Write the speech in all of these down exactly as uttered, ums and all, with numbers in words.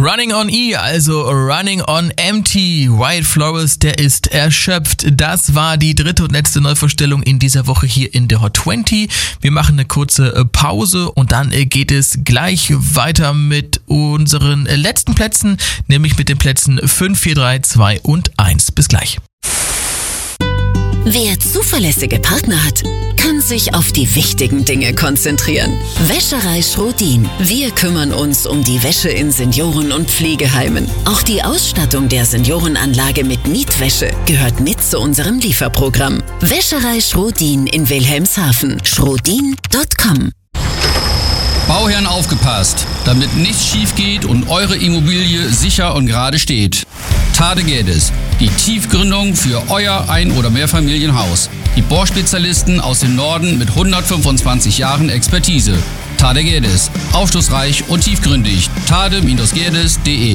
Running on E, also Running on Empty. Wild Florist, der ist erschöpft. Das war die dritte und letzte Neuvorstellung in dieser Woche hier in der Hot zwanzig. Wir machen eine kurze Pause und dann geht es gleich weiter mit unseren letzten Plätzen, nämlich mit den Plätzen fünf, vier, drei, zwei und eins. Bis gleich. Wer zuverlässige Partner hat, kann sich auf die wichtigen Dinge konzentrieren. Wäscherei Schrodin. Wir kümmern uns um die Wäsche in Senioren- und Pflegeheimen. Auch die Ausstattung der Seniorenanlage mit Nietwäsche gehört mit zu unserem Lieferprogramm. Wäscherei Schrodin in Wilhelmshaven. schrodin punkt com. Bauherren aufgepasst, damit nichts schief geht und eure Immobilie sicher und gerade steht. Tade Geddes, die Tiefgründung für euer Ein- oder Mehrfamilienhaus. Die Bohrspezialisten aus dem Norden mit hundertfünfundzwanzig Jahren Expertise. Tade Geddes, aufschlussreich und tiefgründig. tade Geddes punkt de.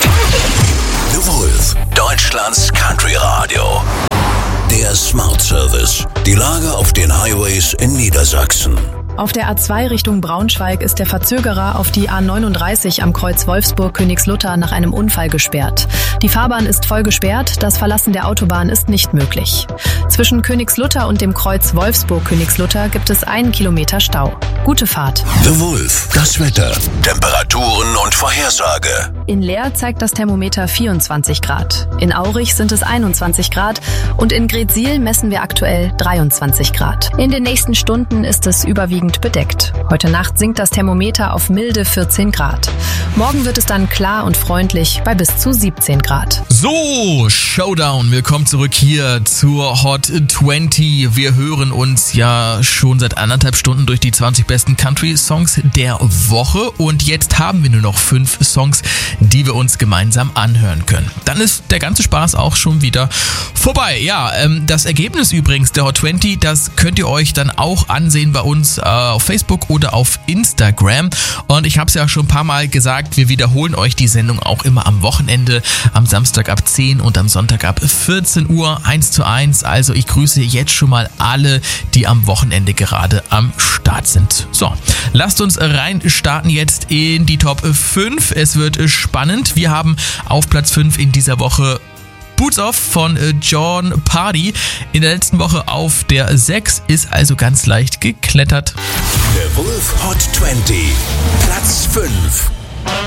The Wolf, Deutschlands Country Radio. Der Smart Service. Die Lage auf den Highways in Niedersachsen. Auf der A zwei Richtung Braunschweig ist der Verzögerer auf die A neununddreißig am Kreuz Wolfsburg-Königslutter nach einem Unfall gesperrt. Die Fahrbahn ist voll gesperrt, das Verlassen der Autobahn ist nicht möglich. Zwischen Königslutter und dem Kreuz Wolfsburg-Königslutter gibt es einen Kilometer Stau. Gute Fahrt. The Wolf, das Wetter, Temperaturen und Vorhersage. In Leer zeigt das Thermometer vierundzwanzig Grad. In Aurich sind es einundzwanzig Grad und in Greetsiel messen wir aktuell dreiundzwanzig Grad. In den nächsten Stunden ist es überwiegend bedeckt. Heute Nacht sinkt das Thermometer auf milde vierzehn Grad. Morgen wird es dann klar und freundlich bei bis zu siebzehn Grad. So, Showdown. Willkommen zurück hier zur Hot zwanzig. Wir hören uns ja schon seit anderthalb Stunden durch die zwanzig besten Country-Songs der Woche und jetzt haben wir nur noch fünf Songs, die wir uns gemeinsam anhören können. Dann ist der ganze Spaß auch schon wieder vorbei. Ja, ähm, das Ergebnis übrigens der Hot zwanzig, das könnt ihr euch dann auch ansehen bei uns äh, auf Facebook oder auf Instagram. Und ich habe es ja schon ein paar Mal gesagt, wir wiederholen euch die Sendung auch immer am Wochenende, am Samstag ab zehn und am Sonntag ab vierzehn Uhr, eins zu eins. Also ich grüße jetzt schon mal alle, die am Wochenende gerade am Start sind. So, lasst uns rein starten jetzt in die Top fünf. Es wird spannend. Wir haben auf Platz fünf in dieser Woche Boots Off von John Party. In der letzten Woche auf der sechs, ist also ganz leicht geklettert. The Wolf Hot zwanzig, Platz fünf.